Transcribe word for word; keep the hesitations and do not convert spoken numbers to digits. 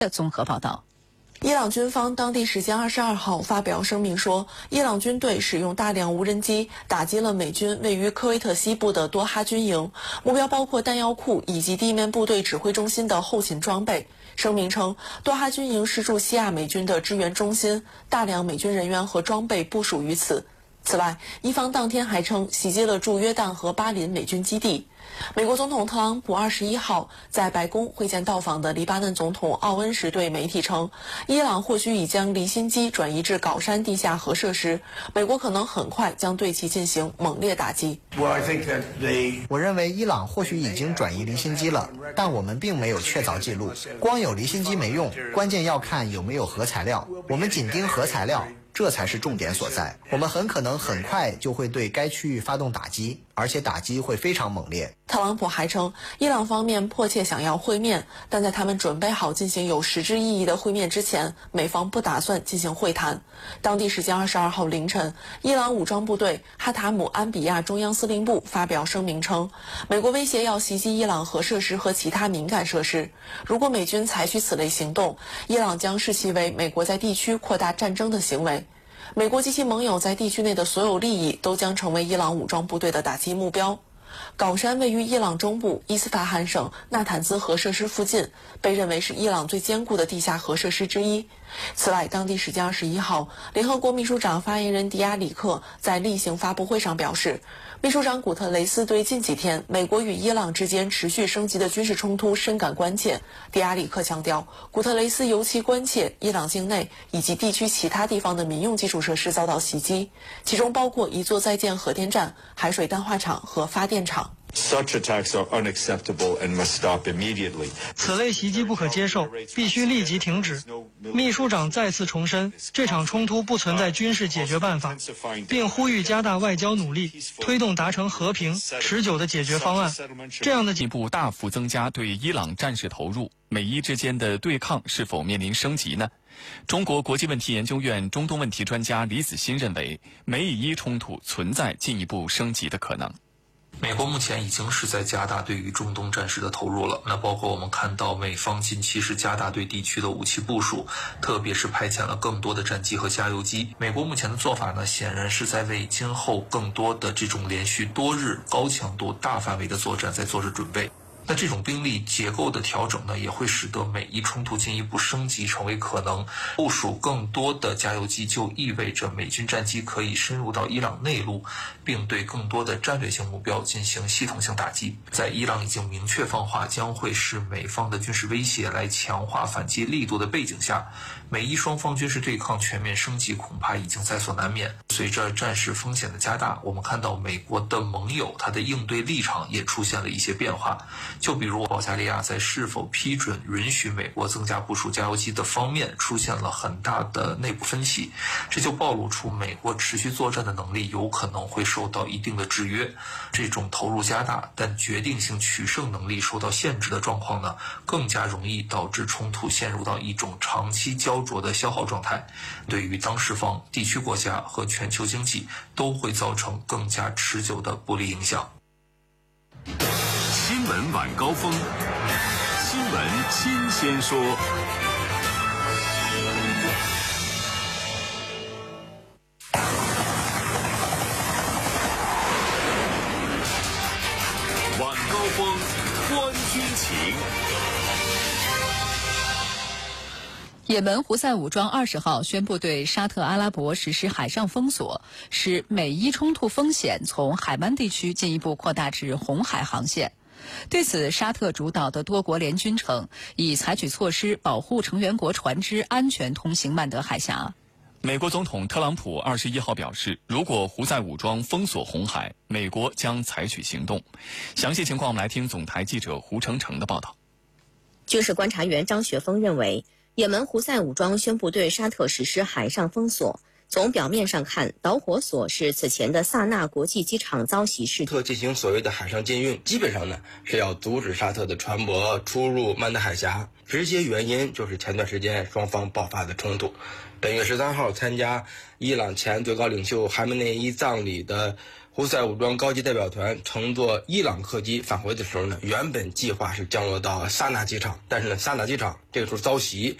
综合报道。 伊朗军方当地时间二十二号发表声明说，伊朗军队使用大量无人机打击了美军位于科威特西部的多哈军营，目标包括弹药库以及地面部队指挥中心的后勤装备。声明称，多哈军营是驻西亚美军的支援中心，大量美军人员和装备部署于此。此外，伊方当天还称袭击了驻约旦和巴林美军基地。美国总统特朗普二十一号在白宫会见到访的黎巴嫩总统奥恩时对媒体称，伊朗或许已将离心机转移至高山地下核设施，美国可能很快将对其进行猛烈打击。 我认为伊朗或许已经转移离心机了，但我们并没有确凿记录。光有离心机没用，关键要看有没有核材料。我们紧盯核材料，这才是重点所在。我们很可能很快就会对该区域发动打击，而且打击会非常猛烈。 特朗普还称，伊朗方面迫切想要会面，但在他们准备好进行有实质意义的会面之前，美方不打算进行会谈。当地时间二十二号凌晨，伊朗武装部队哈塔姆安比亚中央司令部发表声明称，美国威胁要袭击伊朗核设施和其他敏感设施。如果美军采取此类行动，伊朗将视其为美国在地区扩大战争的行为。美国及其盟友在地区内的所有利益都将成为伊朗武装部队的打击目标。高山位于伊朗中部伊斯法罕省纳坦兹核设施附近，被认为是伊朗最坚固的地下核设施之一。此外，当地时间二十一号，联合国秘书长发言人迪亚里克在例行发布会上表示，秘书长古特雷斯对近几天美国与伊朗之间持续升级的军事冲突深感关切。迪亚里克强调，古特雷斯尤其关切伊朗境内以及地区其他地方的民用基础设施遭到袭击，其中包括一座在建核电站、海水淡化厂和发电厂。 Such attacks are unacceptable and must stop immediately. 此类袭击不可接受，必须立即停止。秘书长再次重申，这场冲突不存在军事解决办法，并呼吁加大外交努力，推动达成和平、持久的解决方案。这样的进一步大幅增加对伊朗战事投入，美伊之间的对抗是否面临升级呢？中国国际问题研究院中东问题专家李子欣认为，美以伊冲突存在进一步升级的可能。 美国目前已经是在加大对于中东战事的投入了，那包括我们看到美方近期是加大对地区的武器部署，特别是派遣了更多的战机和加油机。美国目前的做法呢，显然是在为今后更多的这种连续多日高强度大范围的作战在做着准备。那这种兵力结构的调整呢，也会使得美伊冲突进一步升级成为可能。部署更多的加油机就意味着美军战机可以深入到伊朗内陆，并对更多的战略性目标进行系统性打击。在伊朗已经明确放话将会是美方的军事威胁来强化反击力度的背景下，美伊双方军事对抗全面升级恐怕已经在所难免。随着战事风险的加大，我们看到美国的盟友他的应对立场也出现了一些变化。就比如保加利亚在是否批准允许美国增加部署加油机的方面出现了很大的内部分歧，这就暴露出美国持续作战的能力有可能会受到一定的制约。这种投入加大但决定性取胜能力受到限制的状况呢，更加容易导致冲突陷入到一种长期焦灼的消耗状态，对于当事方、地区国家和全球经济都会造成更加持久的不利影响。 新闻晚高峰，新闻新鲜说。晚高峰，观军情。 也门胡塞武装二十号宣布对沙特阿拉伯实施海上封锁，使美伊冲突风险从海湾地区进一步扩大至红海航线。对此，沙特主导的多国联军称，已采取措施保护成员国船只安全通行曼德海峡。 美国总统特朗普二十一号表示，如果胡塞武装封锁红海，美国将采取行动。详细情况，我们来听总台记者胡成成的报道。 军事观察员张学峰认为，也门胡塞武装宣布对沙特实施海上封锁。从表面上看，导火索是此前的萨那国际机场遭袭事。 沙特进行所谓的海上禁运，基本上呢是要阻止沙特的船舶出入曼德海峡。直接原因就是前段时间双方爆发的冲突。本月十三号参加伊朗前最高领袖哈梅内伊葬礼的胡塞武装高级代表团乘坐伊朗客机返回的时候呢，原本计划是降落到萨那机场，但是呢，萨那机场这个时候遭袭，